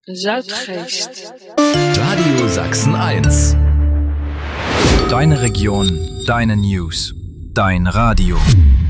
Zuidgeest. Radio Sachsen 1. Deine Region, deine News, dein Radio.